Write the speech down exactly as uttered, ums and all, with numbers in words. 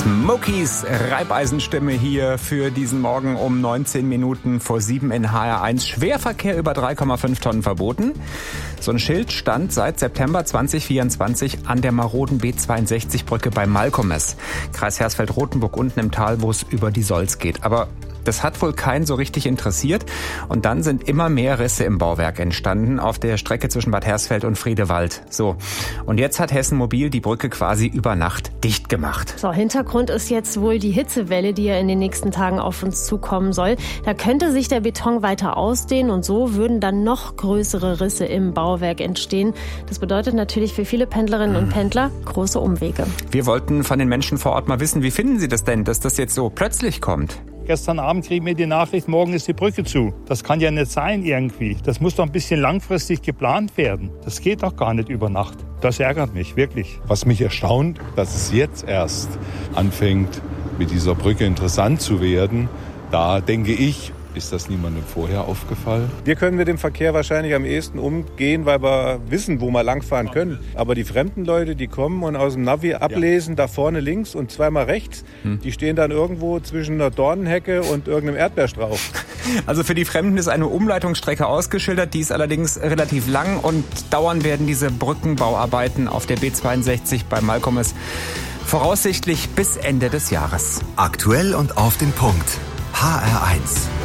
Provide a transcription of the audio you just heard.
Smokies Reibeisenstimme hier für diesen Morgen um neunzehn Minuten vor sieben in H R eins. Schwerverkehr über drei Komma fünf Tonnen verboten. So ein Schild stand seit September zwanzig vierundzwanzig an der maroden B zweiundsechzig Brücke bei Malkomes. Kreis Hersfeld-Rotenburg unten im Tal, wo es über die Solz geht. Aber das hat wohl keinen so richtig interessiert. Und dann sind immer mehr Risse im Bauwerk entstanden auf der Strecke zwischen Bad Hersfeld und Friedewald. So. Und jetzt hat Hessen Mobil die Brücke quasi über Nacht dicht gemacht. So, Hintergrund ist jetzt wohl die Hitzewelle, die ja in den nächsten Tagen auf uns zukommen soll. Da könnte sich der Beton weiter ausdehnen und so würden dann noch größere Risse im Bauwerk entstehen. Das bedeutet natürlich für viele Pendlerinnen und Pendler große Umwege. Wir wollten von den Menschen vor Ort mal wissen, wie finden Sie das denn, dass das jetzt so plötzlich kommt? Gestern Abend kriegen wir die Nachricht, morgen ist die Brücke zu. Das kann ja nicht sein irgendwie. Das muss doch ein bisschen langfristig geplant werden. Das geht doch gar nicht über Nacht. Das ärgert mich, wirklich. Was mich erstaunt, dass es jetzt erst anfängt, mit dieser Brücke interessant zu werden. Da denke ich, ist das niemandem vorher aufgefallen? Wir können mit dem Verkehr wahrscheinlich am ehesten umgehen, weil wir wissen, wo wir langfahren können. Aber die fremden Leute, die kommen und aus dem Navi ablesen, da vorne links und zweimal rechts, hm. die stehen dann irgendwo zwischen einer Dornenhecke und irgendeinem Erdbeerstrauch. Also für die Fremden ist eine Umleitungsstrecke ausgeschildert, die ist allerdings relativ lang und dauern werden diese Brückenbauarbeiten auf der B zweiundsechzig bei Malkomes voraussichtlich bis Ende des Jahres. Aktuell und auf den Punkt. H R eins.